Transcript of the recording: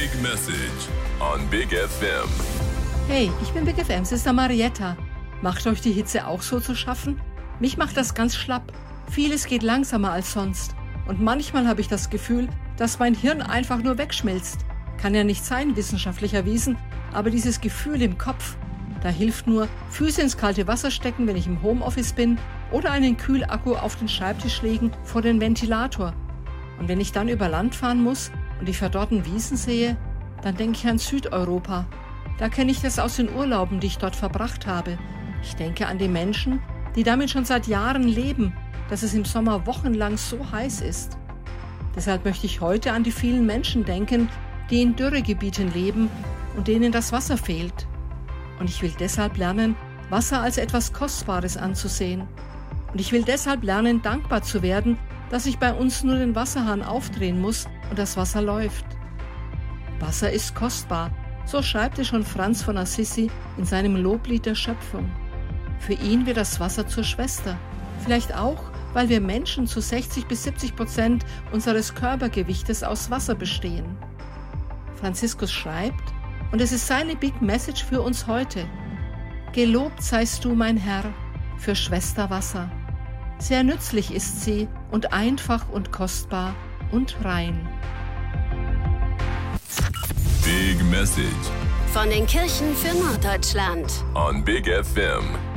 Big Message on Big FM. Hey, ich bin Big FM, Sister Marietta. Macht euch die Hitze auch so zu schaffen? Mich macht das ganz schlapp. Vieles geht langsamer als sonst. Und manchmal habe ich das Gefühl, dass mein Hirn einfach nur wegschmilzt. Kann ja nicht sein, wissenschaftlich erwiesen, aber dieses Gefühl im Kopf, da hilft nur Füße ins kalte Wasser stecken, wenn ich im Homeoffice bin, oder einen Kühlakku auf den Schreibtisch legen vor den Ventilator. Und wenn ich dann über Land fahren muss und die verdorrten Wiesen sehe, dann denke ich an Südeuropa. Da kenne ich das aus den Urlauben, die ich dort verbracht habe. Ich denke an die Menschen, die damit schon seit Jahren leben, dass es im Sommer wochenlang so heiß ist. Deshalb möchte ich heute an die vielen Menschen denken, die in Dürregebieten leben und denen das Wasser fehlt. Und ich will deshalb lernen, Wasser als etwas Kostbares anzusehen. Und ich will deshalb lernen, dankbar zu werden, dass ich bei uns nur den Wasserhahn aufdrehen muss und das Wasser läuft. Wasser ist kostbar, so schreibt es schon Franz von Assisi in seinem Loblied der Schöpfung. Für ihn wird das Wasser zur Schwester. Vielleicht auch, weil wir Menschen zu 60-70% unseres Körpergewichtes aus Wasser bestehen. Franziskus schreibt, und es ist seine Big Message für uns heute: Gelobt seist du, mein Herr, für Schwester Wasser. Sehr nützlich ist sie und einfach und kostbar und rein. Big Message von den Kirchen für Norddeutschland on Big FM.